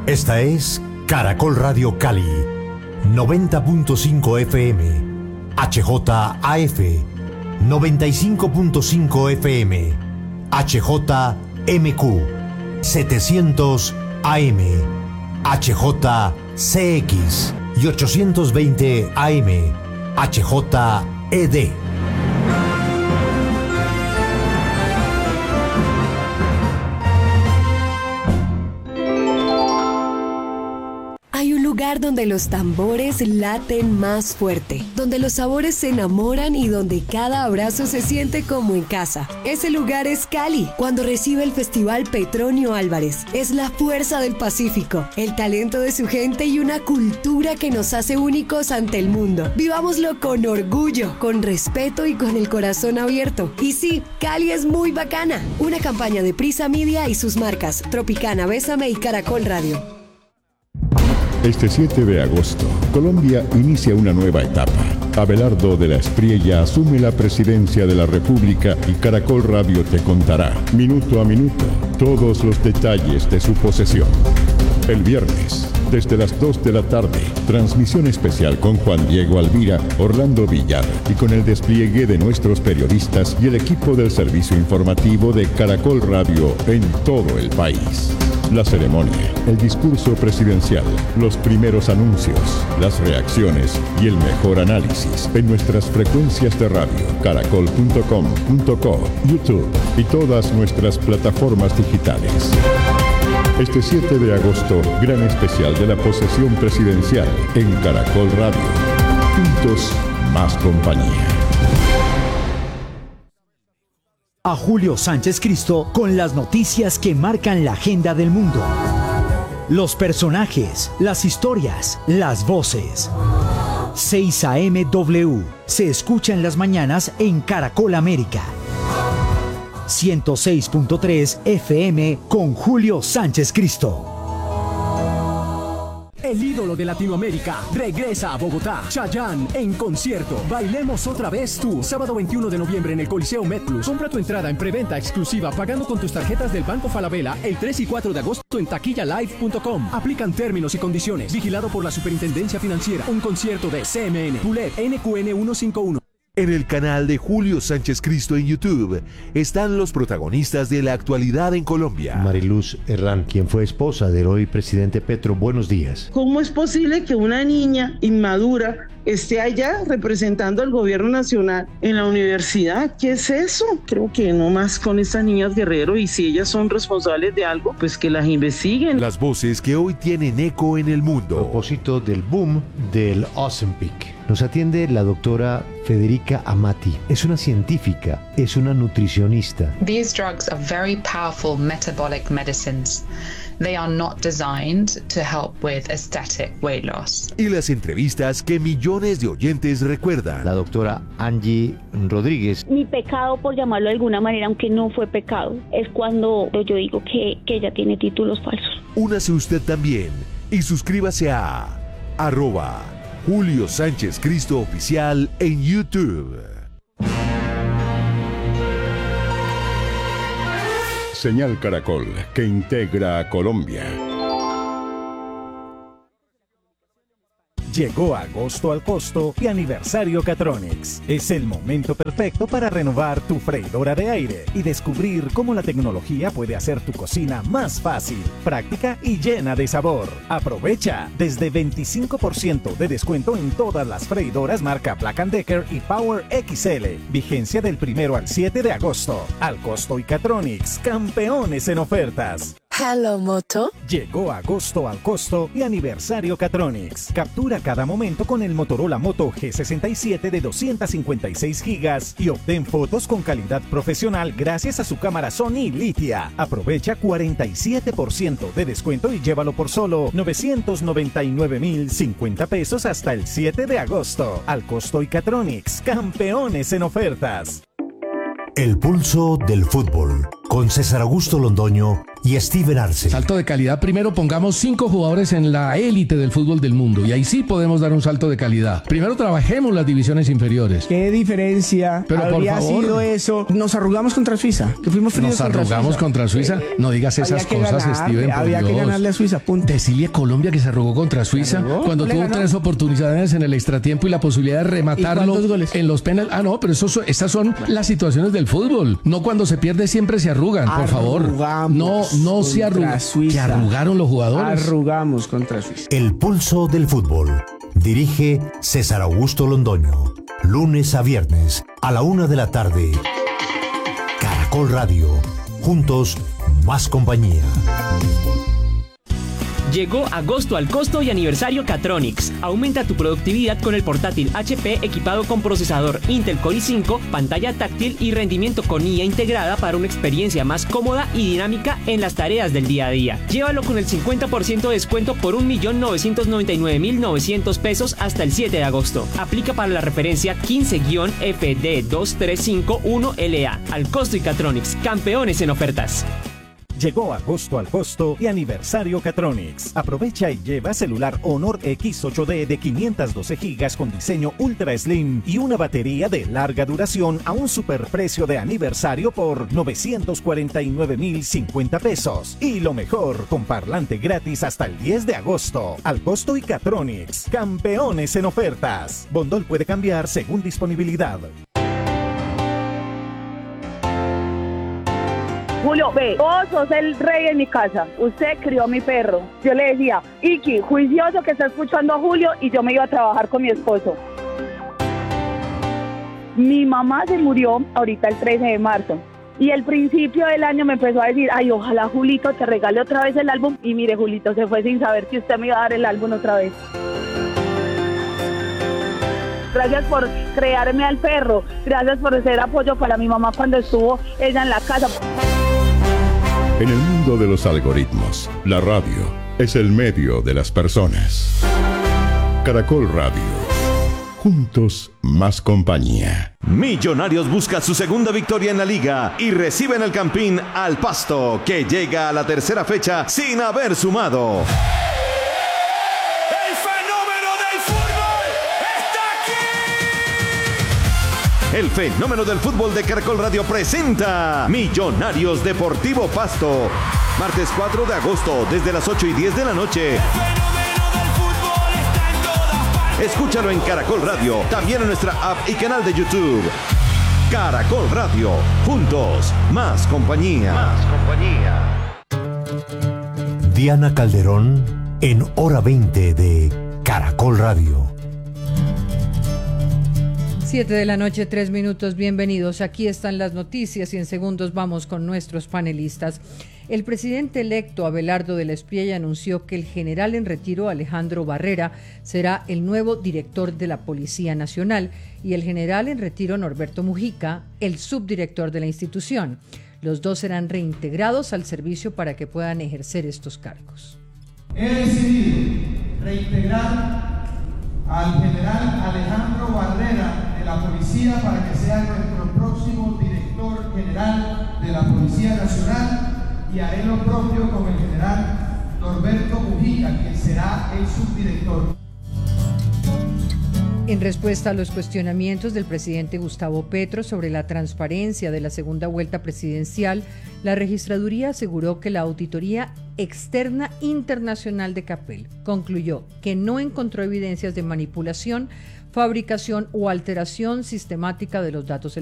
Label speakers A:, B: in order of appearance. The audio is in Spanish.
A: Esta es Caracol Radio Cali, 90.5 FM, HJAF, 95.5 FM, HJMQ, 700 AM, HJCX y 820 AM, HJED.
B: Hay un lugar donde los tambores laten más fuerte, donde los sabores se enamoran y donde cada abrazo se siente como en casa. Ese lugar es Cali, cuando recibe el Festival Petronio Álvarez. Es la fuerza del Pacífico, el talento de su gente y una cultura que nos hace únicos ante el mundo. Vivámoslo con orgullo, con respeto y con el corazón abierto. Y sí, Cali es muy bacana. Una campaña de Prisa Media y sus marcas Tropicana, Bésame y Caracol Radio.
C: Este 7 de agosto, Colombia inicia una nueva etapa. Abelardo de la Espriella asume la presidencia de la República y Caracol Radio te contará, minuto a minuto, todos los detalles de su posesión. El viernes, desde las 2 de la tarde, transmisión especial con Juan Diego Alvira, Orlando Villar y con el despliegue de nuestros periodistas y el equipo del servicio informativo de Caracol Radio en todo el país. La ceremonia, el discurso presidencial, los primeros anuncios, las reacciones y el mejor análisis en nuestras frecuencias de radio, caracol.com.co, YouTube y todas nuestras plataformas digitales. Este 7 de agosto, gran especial de la posesión presidencial en Caracol Radio. Juntos, más compañía.
D: A Julio Sánchez Cristo con las noticias que marcan la agenda del mundo. Los personajes, las historias, las voces. 6 AM-W se escucha en las mañanas en Caracol América. 106.3 FM con Julio Sánchez Cristo.
E: El ídolo de Latinoamérica regresa a Bogotá. Chayanne en concierto. Bailemos otra vez tú. Sábado 21 de noviembre en el Coliseo MedPlus. Compra tu entrada en preventa exclusiva pagando con tus tarjetas del Banco Falabella el 3 y 4 de agosto en taquillalive.com. Aplican términos y condiciones. Vigilado por la Superintendencia Financiera. Un concierto de CMN. Pulet NQN 151.
F: En el canal de Julio Sánchez Cristo en YouTube están los protagonistas de la actualidad en Colombia.
G: Mariluz Herrán, quien fue esposa del hoy presidente Petro, buenos días.
H: ¿Cómo es posible que una niña inmadura esté allá representando al gobierno nacional en la universidad? ¿Qué es eso? Creo que no más con estas niñas Guerrero, y si ellas son responsables de algo, pues que las investiguen.
F: Las voces que hoy tienen eco en el mundo.
G: A propósito del boom del Ozempic, nos atiende la doctora Federica Amati. Es una científica, es una nutricionista.
I: These drugs are very powerful metabolic medicines. They are not designed to help with aesthetic weight loss.
F: Y las entrevistas que millones de oyentes recuerdan.
G: La doctora Angie Rodríguez.
J: Mi pecado, por llamarlo de alguna manera, aunque no fue pecado, es cuando yo digo que ella tiene títulos falsos.
F: Únase usted también y suscríbase a @Julio Sánchez Cristo Oficial en YouTube.
C: Señal Caracol, que integra a Colombia.
K: Llegó agosto al costo y aniversario Catronics. Es el momento perfecto para renovar tu freidora de aire y descubrir cómo la tecnología puede hacer tu cocina más fácil, práctica y llena de sabor. Aprovecha desde 25% de descuento en todas las freidoras marca Black & Decker y Power XL. Vigencia del 1 al 7 de agosto. Al costo y Catronics, campeones en ofertas.
L: Hello Moto.
K: Llegó agosto al costo y aniversario Catronics. Captura cada momento con el Motorola Moto G67 de 256 GB y obtén fotos con calidad profesional gracias a su cámara Sony Litia. Aprovecha 47% de descuento y llévalo por solo 999,050 pesos hasta el 7 de agosto. Al costo y Catronics, campeones en ofertas.
A: El pulso del fútbol, con César Augusto Londoño y Steven Arce.
L: Salto de calidad. Primero pongamos 5 jugadores en la élite del fútbol del mundo y ahí sí podemos dar un salto de calidad. Primero trabajemos las divisiones inferiores.
M: ¿Qué diferencia habría sido eso? Nos arrugamos contra Suiza, que fuimos fríos contra Suiza.
L: Nos arrugamos contra Suiza. No digas esas cosas, Steven, por
M: había
L: Dios.
M: que ganarle a Suiza, punto.
L: Decirle a Colombia que se arrugó contra Suiza cuando tuvo 3 oportunidades en el extratiempo y la posibilidad de rematarlo en los penales. Ah, no, pero esas son las situaciones del fútbol. No cuando se pierde siempre se arrugan, por favor. No se arrugan. Se arrugaron los jugadores.
M: Arrugamos contra Suiza.
A: El pulso del fútbol. Dirige César Augusto Londoño. Lunes a viernes a la 1 de la tarde. Caracol Radio. Juntos, más compañía.
N: Llegó agosto al costo y aniversario Catronics. Aumenta tu productividad con el portátil HP equipado con procesador Intel Core i5, pantalla táctil y rendimiento con IA integrada para una experiencia más cómoda y dinámica en las tareas del día a día. Llévalo con el 50% de descuento por 1.999.900 pesos hasta el 7 de agosto. Aplica para la referencia 15-FD2351LA. Al costo y Catronics, campeones en ofertas.
K: Llegó agosto al costo y aniversario Catronics. Aprovecha y lleva celular Honor X8D de 512 GB con diseño Ultra Slim y una batería de larga duración a un superprecio de aniversario por 949.050 pesos. Y lo mejor, con parlante gratis hasta el 10 de agosto. Al costo y Catronics, campeones en ofertas. Bondol puede cambiar según disponibilidad.
J: Julio, ve, vos sos el rey en mi casa. Usted crió a mi perro. Yo le decía, Iki, juicioso que está escuchando a Julio, y yo me iba a trabajar con mi esposo. Mi mamá se murió ahorita el 13 de marzo. Y el principio del año me empezó a decir, ay, ojalá Julito te regale otra vez el álbum. Y mire, Julito se fue sin saber que usted me iba a dar el álbum otra vez. Gracias por crearme al perro. Gracias por ser apoyo para mi mamá cuando estuvo ella en la casa.
C: En el mundo de los algoritmos, la radio es el medio de las personas. Caracol Radio. Juntos, más compañía.
O: Millonarios busca su segunda victoria en la liga y recibe en el Campín al Pasto, que llega a la tercera fecha sin haber sumado. El fenómeno del fútbol de Caracol Radio presenta Millonarios Deportivo Pasto. Martes 4 de agosto, desde las 8:10 de la noche. Escúchalo en Caracol Radio, también en nuestra app y canal de YouTube. Caracol Radio, juntos, más compañía. Más compañía.
A: Diana Calderón en Hora 20 de Caracol Radio.
P: 7 de la noche, 3 minutos, bienvenidos. Aquí están las noticias y en segundos vamos con nuestros panelistas. El presidente electo Abelardo de la Espriella anunció que el general en retiro Alejandro Barrera será el nuevo director de la Policía Nacional y el general en retiro Norberto Mujica, el subdirector de la institución. Los dos serán reintegrados al servicio para que puedan ejercer estos cargos.
Q: He decidido reintegrar al general Alejandro Barrera de la Policía para que sea nuestro próximo director general de la Policía Nacional, y haré lo propio con el general Norberto Mujica, quien será el subdirector.
P: En respuesta a los cuestionamientos del presidente Gustavo Petro sobre la transparencia de la segunda vuelta presidencial, la registraduría aseguró que la Auditoría Externa Internacional de CAPEL concluyó que no encontró evidencias de manipulación, fabricación o alteración sistemática de los datos electorales.